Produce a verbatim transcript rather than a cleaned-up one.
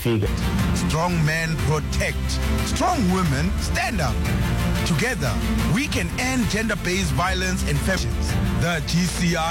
figure. Strong men protect. Strong women stand up. Together, we can end gender-based violence and femicides. The G C I